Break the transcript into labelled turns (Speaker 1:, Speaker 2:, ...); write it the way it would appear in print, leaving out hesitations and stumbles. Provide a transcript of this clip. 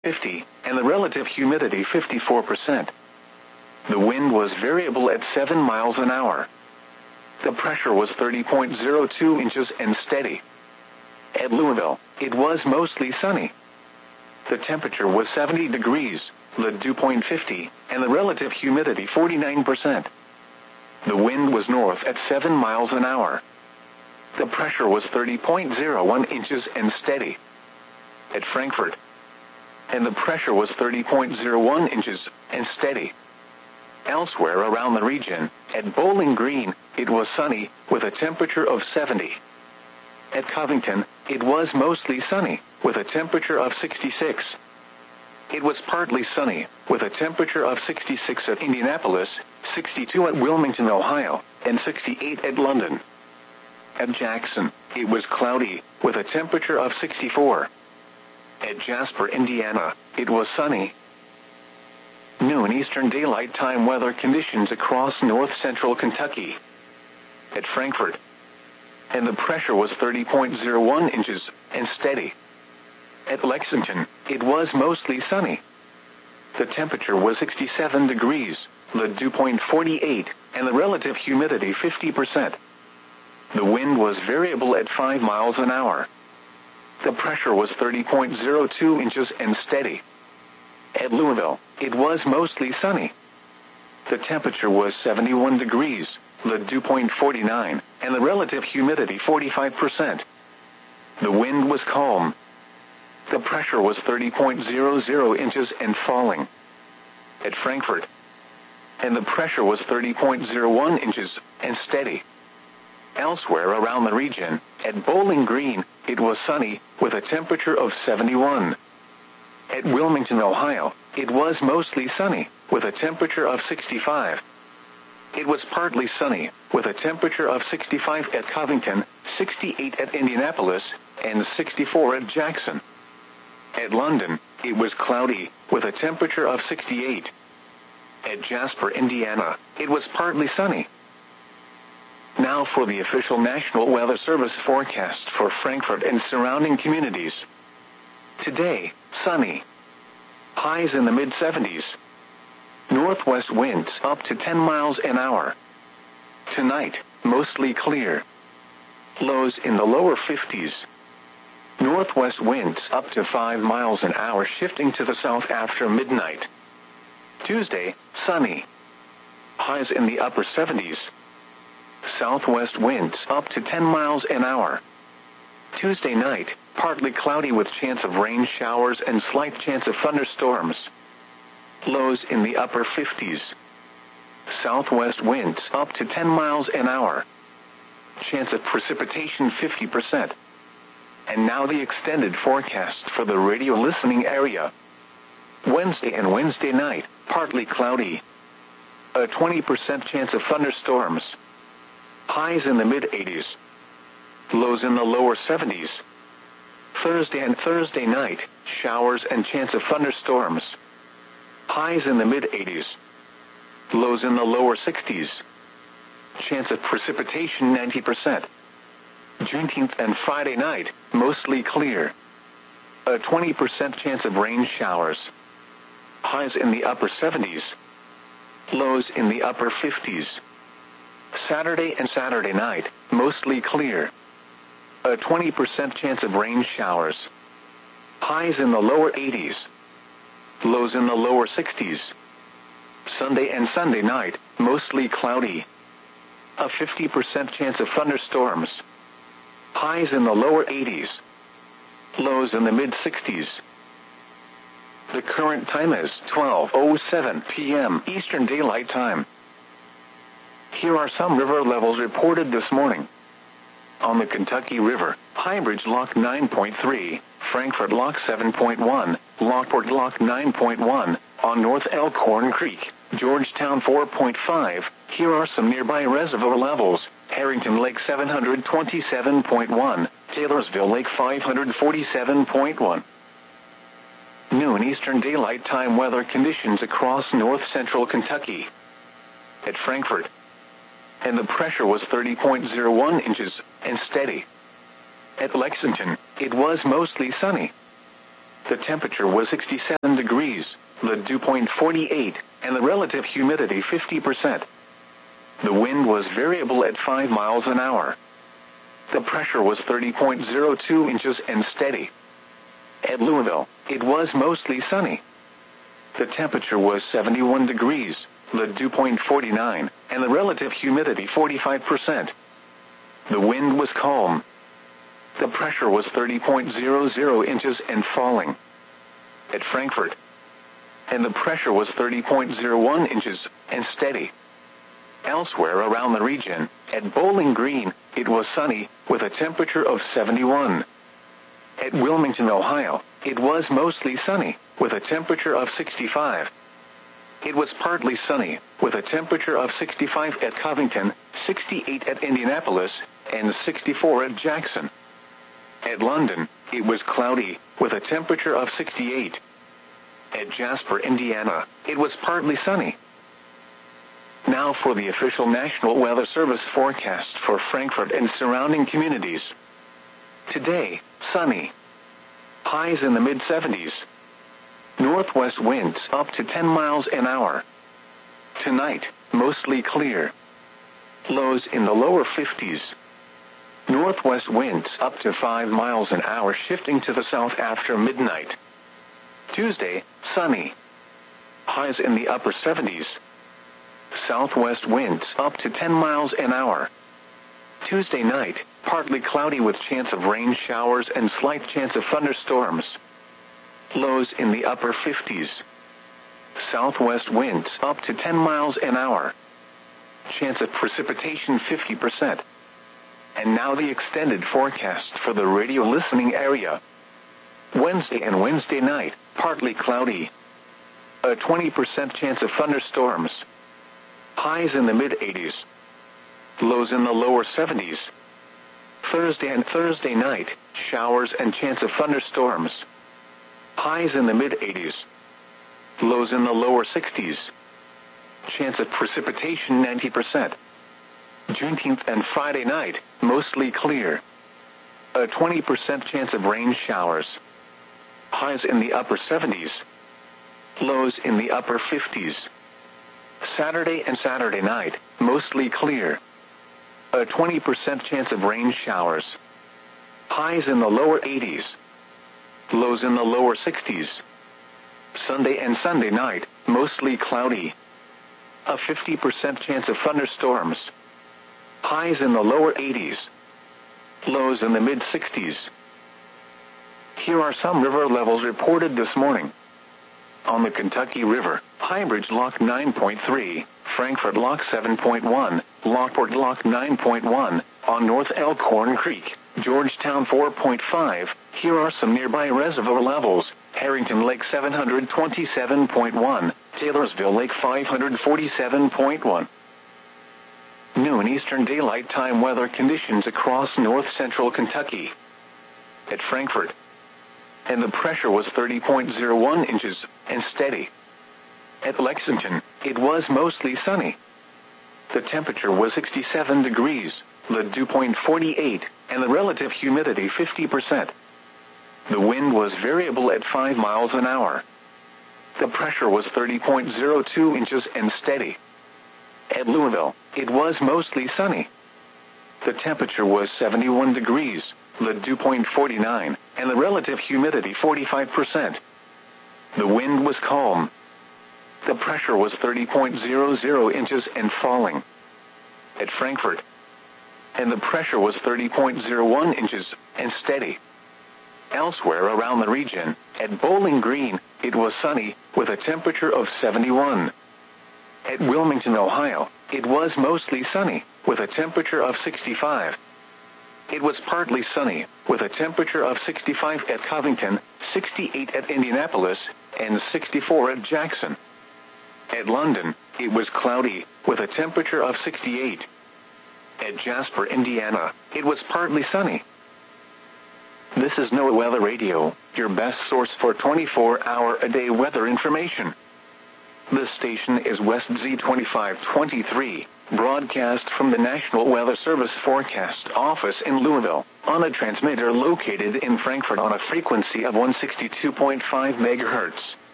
Speaker 1: 50, and the relative humidity 54%. The wind was variable at 7 miles an hour. The pressure was 30.02 inches and steady. At Louisville, it was mostly sunny. The temperature was 70 degrees, the dew point 50, and the relative humidity 49%. The wind was north at 7 miles an hour. The pressure was 30.01 inches and steady. At Frankfort, and the pressure was 30.01 inches and steady. Elsewhere around the region, at Bowling Green, it was sunny, with a temperature of 70. At Covington, it was mostly sunny, with a temperature of 66. It was partly sunny, with a temperature of 66 at Indianapolis, 62 at Wilmington, Ohio, and 68 at London. At Jackson, it was cloudy, with a temperature of 64. At Jasper, Indiana, it was sunny. Noon Eastern Daylight Time weather conditions across north-central Kentucky. At Frankfort, and the pressure was 30.01 inches and steady. At Lexington, it was mostly sunny. The temperature was 67 degrees, the dew point 48, and the relative humidity 50%. The wind was variable at 5 miles an hour. The pressure was 30.02 inches and steady. At Louisville, it was mostly sunny. The temperature was 71 degrees, the dew point 49, and the relative humidity 45%. The wind was calm. The pressure was 30.00 inches and falling. At Frankfort, and the pressure was 30.01 inches and steady. Elsewhere around the region, at Bowling Green, it was sunny, with a temperature of 71. At Wilmington, Ohio, it was mostly sunny, with a temperature of 65. It was partly sunny, with a temperature of 65 at Covington, 68 at Indianapolis, and 64 at Jackson. At London, it was cloudy, with a temperature of 68. At Jasper, Indiana, it was partly sunny. Now for the official National Weather Service forecast for Frankfort and surrounding communities. Today, sunny. Highs in the mid-70s. Northwest winds up to 10 miles an hour. Tonight, mostly clear. Lows in the lower 50s. Northwest winds up to 5 miles an hour, shifting to the south after midnight. Tuesday, sunny. Highs in the upper 70s. Southwest winds up to 10 miles an hour. Tuesday night, partly cloudy with chance of rain showers and slight chance of thunderstorms. Lows in the upper 50s. Southwest winds up to 10 miles an hour. Chance of precipitation 50%. And now the extended forecast for the radio listening area. Wednesday and Wednesday night, partly cloudy. A 20% chance of thunderstorms. Highs in the mid-80s. Lows in the lower 70s. Thursday and Thursday night, showers and chance of thunderstorms. Highs in the mid-80s. Lows in the lower 60s. Chance of precipitation 90%. Juneteenth and Friday night, mostly clear. A 20% chance of rain showers. Highs in the upper 70s. Lows in the upper 50s. Saturday and Saturday night, mostly clear. A 20% chance of rain showers. Highs in the lower 80s. Lows in the lower 60s. Sunday and Sunday night, mostly cloudy. A 50% chance of thunderstorms. Highs in the lower 80s. Lows in the mid-60s. The current time is 12:07 p.m. Eastern Daylight Time. Here are some river levels reported this morning. On the Kentucky River, Highbridge Lock 9.3, Frankfort Lock 7.1, Lockport Lock 9.1, on North Elkhorn Creek, Georgetown 4.5. Here are some nearby reservoir levels. Harrington Lake 727.1, Taylorsville Lake 547.1. Noon Eastern Daylight Time weather conditions across north-central Kentucky. At Frankfort, and the pressure was 30.01 inches and steady. At Lexington, it was mostly sunny. The temperature was 67 degrees, the dew point 48, and the relative humidity 50%. The wind was variable at 5 miles an hour. The pressure was 30.02 inches and steady. At Louisville, it was mostly sunny. The temperature was 71 degrees, the dew point 49, and the relative humidity 45%. The wind was calm. The pressure was 30.00 inches and falling. At Frankfort, and the pressure was 30.01 inches and steady. Elsewhere around the region, at Bowling Green, it was sunny, with a temperature of 71. At Wilmington, Ohio, it was mostly sunny, with a temperature of 65. It was partly sunny, with a temperature of 65 at Covington, 68 at Indianapolis, and 64 at Jackson. At London, it was cloudy, with a temperature of 68. At Jasper, Indiana, it was partly sunny. Now for the official National Weather Service forecast for Frankfort and surrounding communities. Today, sunny. Highs in the mid-70s. Northwest winds up to 10 miles an hour. Tonight, mostly clear. Lows in the lower 50s. Northwest winds up to 5 miles an hour, shifting to the south after midnight. Tuesday, sunny. Highs in the upper 70s. Southwest winds up to 10 miles an hour. Tuesday night, partly cloudy with chance of rain showers and slight chance of thunderstorms. Lows in the upper 50s. Southwest winds up to 10 miles an hour. Chance of precipitation 50%. And now the extended forecast for the radio listening area. Wednesday and Wednesday night, partly cloudy. A 20% chance of thunderstorms. Highs in the mid-80s. Lows in the lower 70s. Thursday and Thursday night, showers and chance of thunderstorms. Highs in the mid-80s. Lows in the lower 60s. Chance of precipitation 90%. Juneteenth and Friday night, mostly clear. A 20% chance of rain showers. Highs in the upper 70s. Lows in the upper 50s. Saturday and Saturday night, mostly clear. A 20% chance of rain showers. Highs in the lower 80s. Lows in the lower 60s. Sunday and Sunday night, mostly cloudy. A 50% chance of thunderstorms. Highs in the lower 80s. Lows in the mid-60s. Here are some river levels reported this morning. On the Kentucky River, Highbridge Lock 9.3, Frankfort Lock 7.1, Lockport Lock 9.1, on North Elkhorn Creek, Georgetown 4.5. Here are some nearby reservoir levels. Harrington Lake 727.1, Taylorsville Lake 547.1. Noon Eastern Daylight Time weather conditions across north-central Kentucky. At Frankfort, and the pressure was 30.01 inches and steady. At Lexington, it was mostly sunny. The temperature was 67 degrees, the dew point 48, and the relative humidity 50%. The wind was variable at 5 miles an hour. The pressure was 30.02 inches and steady. At Louisville, it was mostly sunny. The temperature was 71 degrees, the dew point 49, and the relative humidity 45%. The wind was calm. The pressure was 30.00 inches and falling. At Frankfort, and the pressure was 30.01 inches and steady. Elsewhere around the region, at Bowling Green, it was sunny, with a temperature of 71. At Wilmington, Ohio, it was mostly sunny, with a temperature of 65. It was partly sunny, with a temperature of 65 at Covington, 68 at Indianapolis, and 64 at Jackson. At London, it was cloudy, with a temperature of 68. At Jasper, Indiana, it was partly sunny. This is NOAA Weather Radio, your best source for 24-hour-a-day weather information. This station is West Z2523, broadcast from the National Weather Service Forecast Office in Louisville. on a transmitter located in Frankfurt on a frequency of 162.5 MHz.